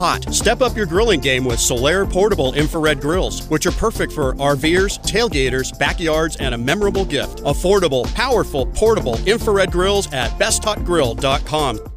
hot. Step up your grilling game with Solaire portable infrared grills, which are perfect for RVers, tailgaters, backyards, and a memorable gift. Affordable, powerful, portable infrared grills at besthotgrill.com.